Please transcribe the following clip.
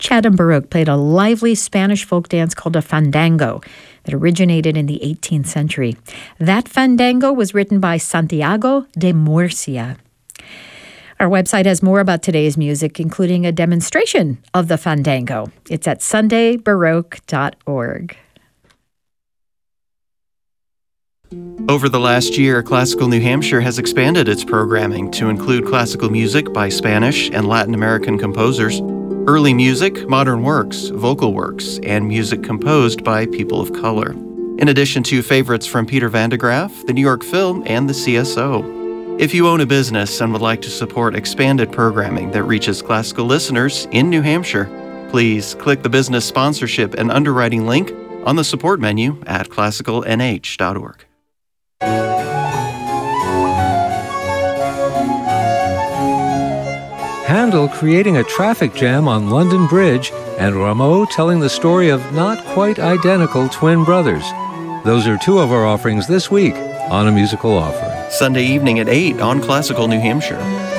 Chatham Baroque played a lively Spanish folk dance called a fandango that originated in the 18th century. That fandango was written by Santiago de Murcia. Our website has more about today's music, including a demonstration of the fandango. It's at sundaybaroque.org. Over the last year, Classical New Hampshire has expanded its programming to include classical music by Spanish and Latin American composers, early music, modern works, vocal works, and music composed by people of color. In addition to favorites from Peter Van de Graaff, the New York Film, and the CSO. If you own a business and would like to support expanded programming that reaches classical listeners in New Hampshire, please click the business sponsorship and underwriting link on the support menu at classicalnh.org. Handel creating a traffic jam on London Bridge, and Rameau telling the story of not quite identical twin brothers. Those are two of our offerings this week on A Musical Offering. Sunday evening at 8 on Classical New Hampshire.